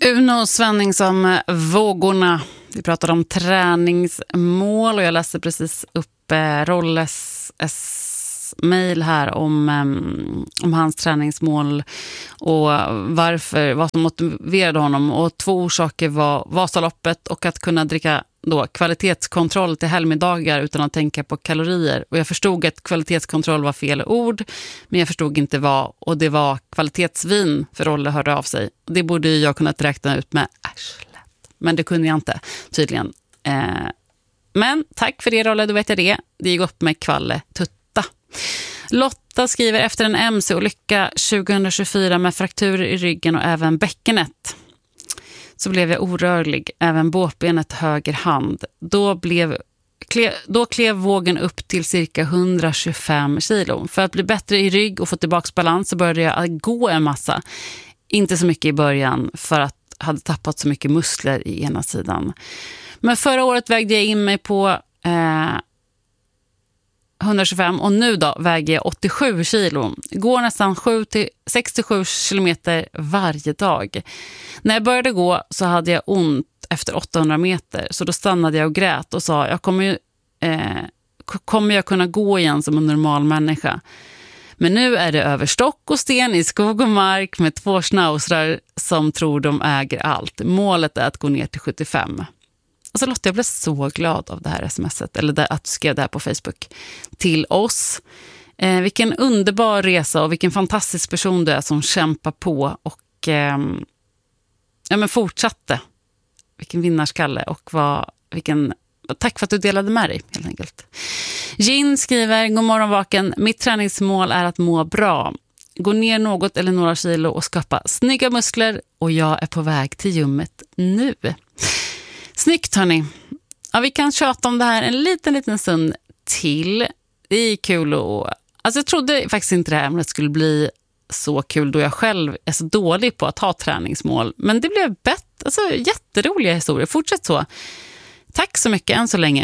Uno Svenning som vågorna. Vi pratade om träningsmål och jag läste precis upp Rolles mejl här om hans träningsmål och vad som motiverade honom. Och 2 orsaker var Vasaloppet och att kunna dricka då kvalitetskontroll till helgmiddagar utan att tänka på kalorier. Och jag förstod att kvalitetskontroll var fel ord, men jag förstod inte vad. Och det var kvalitetsvin, för Rolle hörde av sig. Och det borde jag kunna räkna ut med arslet. Men det kunde jag inte, tydligen. Men tack för det, Rolle, då vet jag det. Det gick upp med kvalle tutta. Lotta skriver efter en MC-olycka 2024 med frakturer i ryggen och även bäckenet. Så blev jag orörlig, även båtbenet höger hand. Då klev vågen upp till cirka 125 kilo. För att bli bättre i rygg och få tillbaka balans så började jag gå en massa. Inte så mycket i början för att jag hade tappat så mycket muskler i ena sidan. Men förra året vägde jag in mig på 125 och nu då väger jag 87 kilo. Går nästan 67 kilometer varje dag. När jag började gå så hade jag ont efter 800 meter. Så då stannade jag och grät och sa kommer jag kunna gå igen som en normal människa? Men nu är det över stock och sten i skog och mark med 2 schnauzrar som tror de äger allt. Målet är att gå ner till 75. Alltså Lotta, jag blev så glad av det här smset, eller att du skrev det här på Facebook till oss. Vilken underbar resa och vilken fantastisk person du är som kämpar på och men fortsatte. Vilken vinnarskalle och tack för att du delade med dig helt enkelt. Jin skriver, god morgon vaken, mitt träningsmål är att må bra. Gå ner något eller några kilo och skapa snygga muskler och jag är på väg till gymmet nu. Snyggt hörni. Ja, vi kan tjata om det här en liten stund till. Det är kul alltså jag trodde faktiskt inte det här ämnet skulle bli så kul då jag själv är så dålig på att ha träningsmål. Men det blev jätteroliga historier. Fortsätt så. Tack så mycket än så länge.